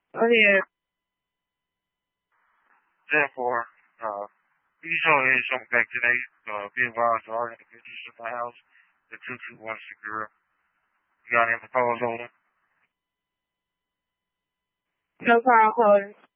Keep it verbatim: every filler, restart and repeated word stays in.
Oh yeah. Therefore, uh, we can show you something back today. Uh, be advised, all individuals in my house, the two two one secure. You got any proposals? No problem, Holden.